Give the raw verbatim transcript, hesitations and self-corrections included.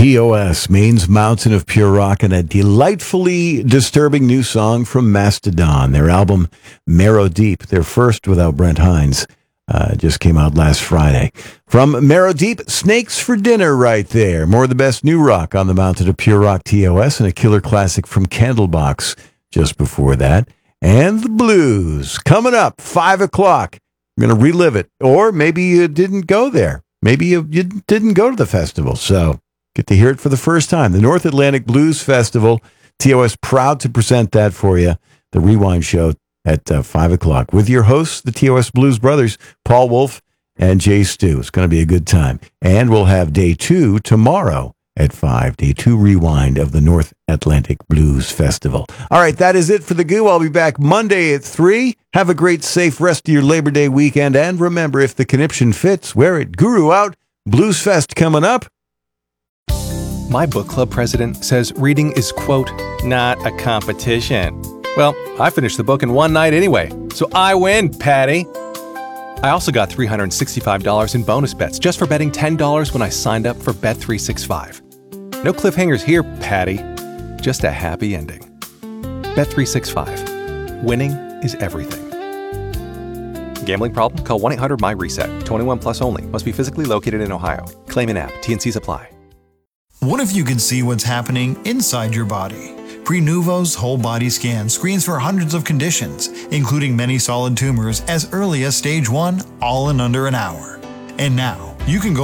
T O S, Maine's Mountain of Pure Rock, and a delightfully disturbing new song from Mastodon. Their album, Marrow Deep, their first without Brent Hines, uh, just came out last Friday. From Marrow Deep, Snakes for Dinner right there. More of the best new rock on the Mountain of Pure Rock, T O S, and a killer classic from Candlebox just before that. And the blues, coming up, five o'clock. I'm going to relive it. Or maybe you didn't go there. Maybe you, you didn't go to the festival, so get to hear it for the first time. The North Atlantic Blues Festival. T O S proud to present that for you. The Rewind Show at uh, five o'clock with your hosts, the T O S Blues Brothers, Paul Wolf and Jay Stu. It's going to be a good time. And we'll have day two tomorrow at five. Day two rewind of the North Atlantic Blues Festival. All right, that is it for the Goo. I'll be back Monday at three. Have a great, safe rest of your Labor Day weekend. And remember, if the conniption fits, wear it. Guru out. Blues Fest coming up. My book club president says reading is, quote, not a competition. Well, I finished the book in one night anyway, so I win, Patty. I also got three hundred sixty-five dollars in bonus bets just for betting ten dollars when I signed up for Bet three sixty-five. No cliffhangers here, Patty. Just a happy ending. Bet three sixty-five. Winning is everything. Gambling problem? Call one eight hundred my reset. twenty-one plus only. Must be physically located in Ohio. Claim in app. T N Cs apply. What if you could see what's happening inside your body? Prenuvo's whole body scan screens for hundreds of conditions, including many solid tumors as early as stage one, all in under an hour. And now, you can go